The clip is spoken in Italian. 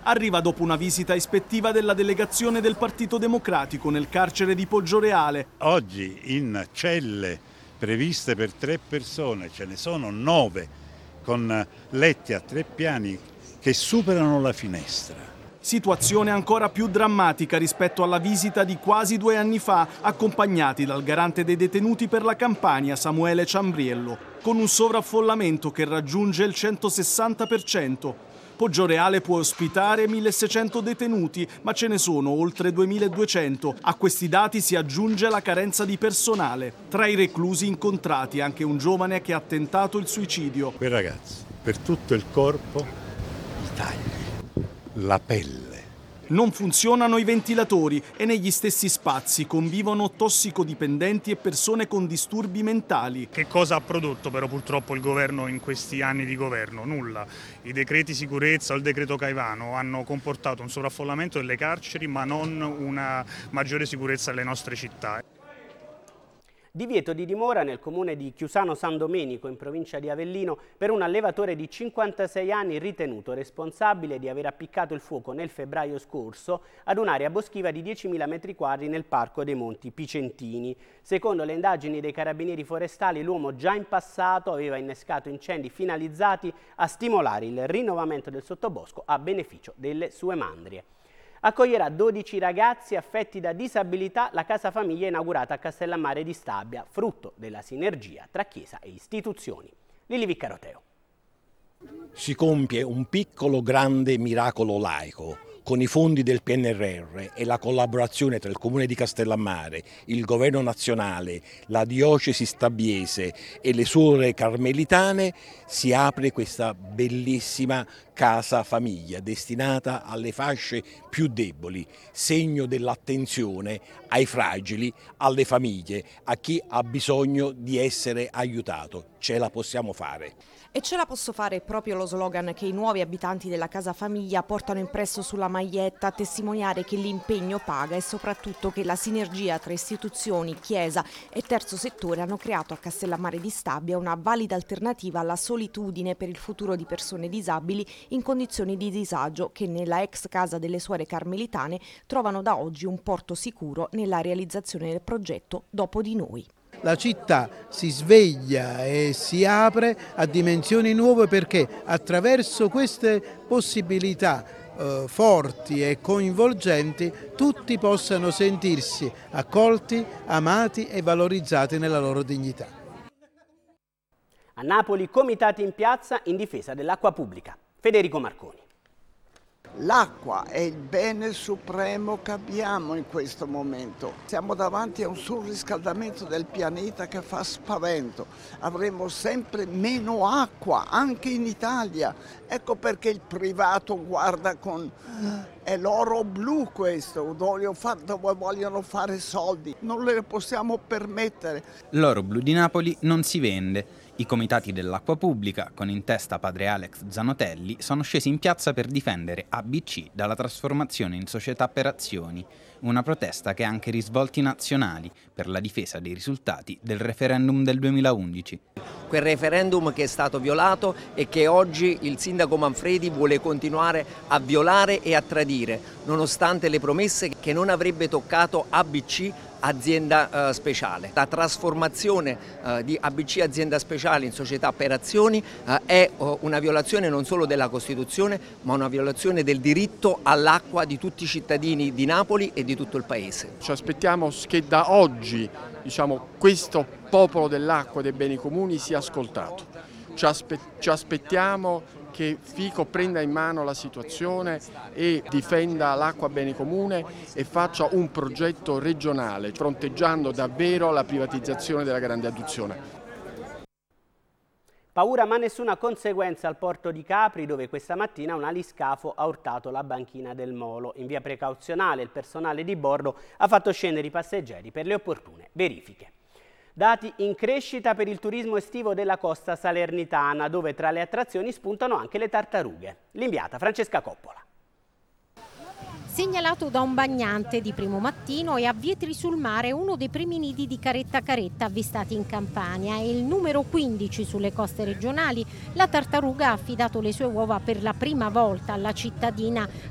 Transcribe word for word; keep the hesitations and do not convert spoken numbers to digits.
Arriva dopo una visita ispettiva della delegazione del Partito Democratico nel carcere di Poggioreale. Oggi in celle previste per tre persone ce ne sono nove, con letti a tre piani che superano la finestra. Situazione ancora più drammatica rispetto alla visita di quasi due anni fa, accompagnati dal garante dei detenuti per la Campania, Samuele Ciambriello, con un sovraffollamento che raggiunge il centosessanta per cento. Poggioreale può ospitare milleseicento detenuti, ma ce ne sono oltre duemiladuecento. A questi dati si aggiunge la carenza di personale. Tra i reclusi incontrati anche un giovane che ha tentato il suicidio. Quel ragazzo, per tutto il corpo, i tagli, la pelle. Non funzionano i ventilatori e negli stessi spazi convivono tossicodipendenti e persone con disturbi mentali. Che cosa ha prodotto però purtroppo il governo in questi anni di governo? Nulla. I decreti sicurezza o il decreto Caivano hanno comportato un sovraffollamento delle carceri ma non una maggiore sicurezza delle nostre città. Divieto di dimora nel comune di Chiusano San Domenico, in provincia di Avellino, per un allevatore di cinquantasei anni ritenuto responsabile di aver appiccato il fuoco nel febbraio scorso ad un'area boschiva di diecimila metri quadri nel Parco dei Monti Picentini. Secondo le indagini dei carabinieri forestali, l'uomo già in passato aveva innescato incendi finalizzati a stimolare il rinnovamento del sottobosco a beneficio delle sue mandrie. Accoglierà dodici ragazzi affetti da disabilità la casa famiglia inaugurata a Castellammare di Stabia, frutto della sinergia tra Chiesa e istituzioni. Lili Viccaroteo. Si compie un piccolo grande miracolo laico. Con i fondi del P N R R e la collaborazione tra il Comune di Castellammare, il Governo nazionale, la Diocesi Stabiese e le Suore Carmelitane si apre questa bellissima casa famiglia destinata alle fasce più deboli, segno dell'attenzione ai fragili, alle famiglie, a chi ha bisogno di essere aiutato. Ce la possiamo fare. E ce la posso fare è proprio lo slogan che i nuovi abitanti della casa famiglia portano impresso sulla maglietta, a testimoniare che l'impegno paga e soprattutto che la sinergia tra istituzioni, chiesa e terzo settore hanno creato a Castellammare di Stabia una valida alternativa alla solitudine per il futuro di persone disabili in condizioni di disagio che nella ex casa delle Suore Carmelitane trovano da oggi un porto sicuro nella realizzazione del progetto Dopo di Noi. La città si sveglia e si apre a dimensioni nuove perché attraverso queste possibilità eh, forti e coinvolgenti tutti possano sentirsi accolti, amati e valorizzati nella loro dignità. A Napoli, comitati in piazza in difesa dell'acqua pubblica. Federico Marconi. L'acqua è il bene supremo che abbiamo in questo momento. Siamo davanti a un surriscaldamento del pianeta che fa spavento. Avremo sempre meno acqua, anche in Italia. Ecco perché il privato guarda con... È l'oro blu questo, dove vogliono fare soldi. Non le possiamo permettere. L'oro blu di Napoli non si vende. I comitati dell'acqua pubblica, con in testa padre Alex Zanotelli, sono scesi in piazza per difendere A B C dalla trasformazione in società per azioni, una protesta che ha anche risvolti nazionali per la difesa dei risultati del referendum del duemilaundici. Quel referendum che è stato violato e che oggi il sindaco Manfredi vuole continuare a violare e a tradire, nonostante le promesse che non avrebbe toccato A B C azienda eh, speciale. La trasformazione eh, di A B C azienda speciale in società per azioni eh, è oh, una violazione non solo della Costituzione, ma una violazione del diritto all'acqua di tutti i cittadini di Napoli e di tutto il paese. Ci aspettiamo che da oggi, diciamo, questo popolo dell'acqua e dei beni comuni sia ascoltato. Ci, aspe- ci aspettiamo che Fico prenda in mano la situazione e difenda l'acqua bene comune e faccia un progetto regionale, fronteggiando davvero la privatizzazione della grande adduzione. Paura ma nessuna conseguenza al porto di Capri, dove questa mattina un aliscafo ha urtato la banchina del molo. In via precauzionale il personale di bordo ha fatto scendere i passeggeri per le opportune verifiche. Dati in crescita per il turismo estivo della costa salernitana, dove tra le attrazioni spuntano anche le tartarughe. L'inviata Francesca Coppola. Segnalato da un bagnante di primo mattino e a Vietri sul Mare uno dei primi nidi di caretta caretta avvistati in Campania e il numero quindici sulle coste regionali, la tartaruga ha affidato le sue uova per la prima volta alla cittadina